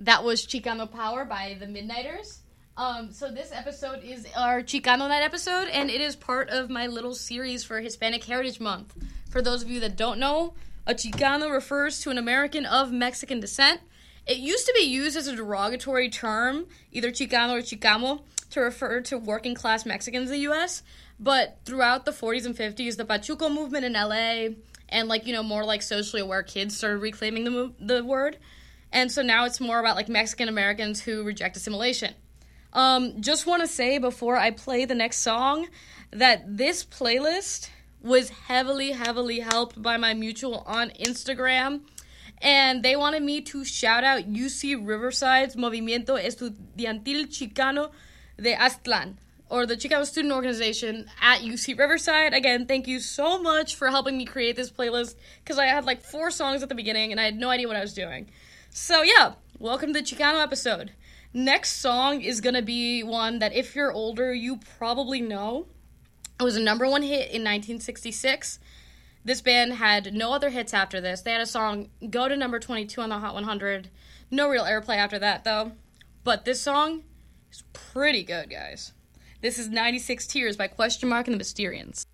That was Chicano Power by the Midnighters. So this episode is our Chicano Night episode, and it is part of my little series for Hispanic Heritage Month. For those of you that don't know, a Chicano refers to an American of Mexican descent. It used to be used as a derogatory term, either Chicano or Chicamo, to refer to working class Mexicans in the U.S., but throughout the 40s and 50s, the Pachuco movement in L.A., and, more, socially aware kids started reclaiming the word. And so now it's more about, Mexican Americans who reject assimilation. Just want to say before I play the next song that this playlist was heavily, heavily helped by my mutual on Instagram. And they wanted me to shout out UC Riverside's Movimiento Estudiantil Chicano de Aztlán, or the Chicano Student Organization at UC Riverside. Again, thank you so much for helping me create this playlist, because I had 4 songs at the beginning and I had no idea what I was doing. So yeah, welcome to the Chicano episode. Next song is going to be one that if you're older, you probably know. It was a number 1 hit in 1966. This band had no other hits after this. They had a song go to number 22 on the Hot 100. No real airplay after that, though. But this song is pretty good, guys. This is 96 Tears by Question Mark and the Mysterians.